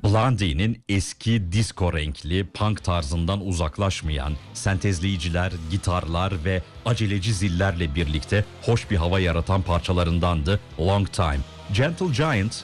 Blondie'nin eski disco renkli, punk tarzından uzaklaşmayan, sentezleyiciler, gitarlar ve aceleci zillerle birlikte hoş bir hava yaratan parçalarındandı Long Time. Gentle Giant,